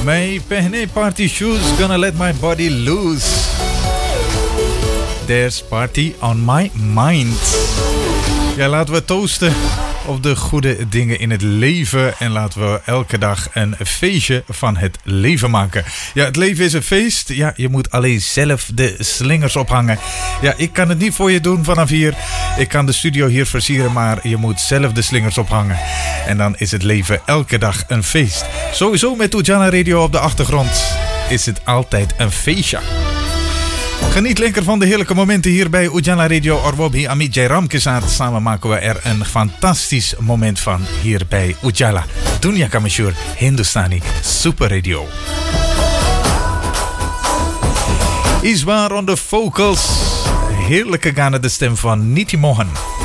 My pehne party shoes, gonna let my body loose. There's party on my mind. Ja, laten we toosten op de goede dingen in het leven. En laten we elke dag een feestje van het leven maken. Ja, het leven is een feest. Ja, je moet alleen zelf de slingers ophangen. Ja, ik kan het niet voor je doen vanaf hier. Ik kan de studio hier versieren, maar je moet zelf de slingers ophangen. En dan is het leven elke dag een feest. Sowieso met Ujala Radio op de achtergrond is het altijd een feestje. Geniet lekker van de heerlijke momenten hier bij Ujala Radio. Orwobi Amit Jairam Kesat. Samen maken we er een fantastisch moment van hier bij Ujala. Dunia Kamashur Hindustani Super Radio. Iswar on the vocals. Heerlijke gaande de stem van Niti Mohan.